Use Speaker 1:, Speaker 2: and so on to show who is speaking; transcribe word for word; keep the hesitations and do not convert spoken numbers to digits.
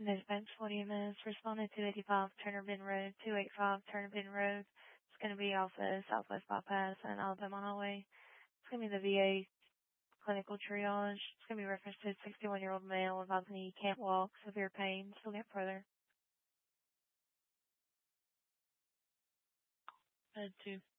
Speaker 1: Dispatch forty minutes. Responded two eighty-five Turner Bend Road, two eighty-five Turner Bend Road. It's going to be off the Southwest Bypass and Alabama Highway. It's going to be the V A clinical triage. It's going to be referenced to a sixty-one-year-old male advising he can't walk, severe pain. Still get further.
Speaker 2: Head two.